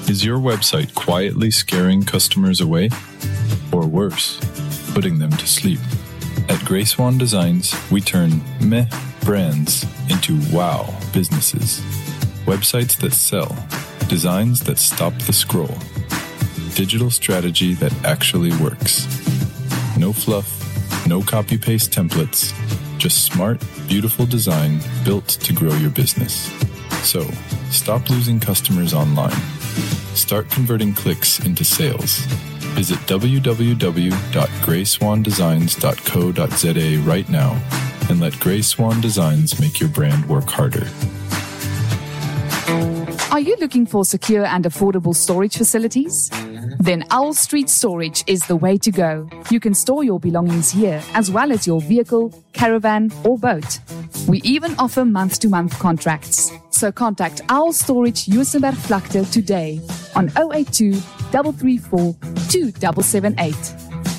Is your website quietly scaring customers away? Or worse, putting them to sleep? At Grey Swan Designs, we turn meh brands into wow businesses. Websites that sell, designs that stop the scroll. Digital strategy that actually works. No fluff, no copy-paste templates, just smart, beautiful design built to grow your business. So, stop losing customers online. Start converting clicks into sales. Visit www.greyswandesigns.co.za right now and let Grey Swan Designs make your brand work harder. Are you looking for secure and affordable storage facilities? Then Owl Street Storage is the way to go. You can store your belongings here as well as your vehicle, caravan or boat. We even offer month-to-month contracts. So contact Owl Storage Juisenberg Vlakte today on 082 334 2778.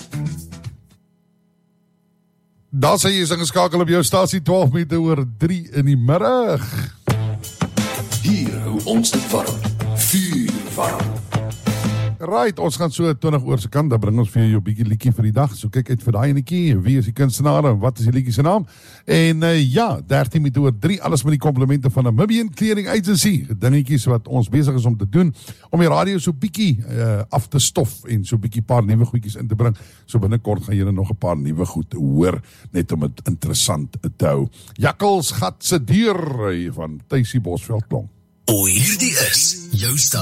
Daar sê jy is ingeskakel op jou stasie 12 minute oor 3 in die middag. Hier hou ons dit warm, vuur warm. Right, ons gaan so 20 oor se kant, dan bring ons vir jou bietjie liedjie vir die dag. So kyk uit vir daai enetjie, wie is die kunstenaar en wat is die liedjie se naam? En ja, 13 minute oor 3, alles met die komplimente van Namibian Clearing Agency. Dingetjies wat ons besig is om te doen, om die radio so bietjie af te stof en so bietjie paar nuwe goedjies in te bring. So binnekort gaan julle nog 'n paar nuwe goed hoor, net om dit interessant te hou. Jakkals gat se deur van Tuisie Bosveld klonk. O, hierdie is jou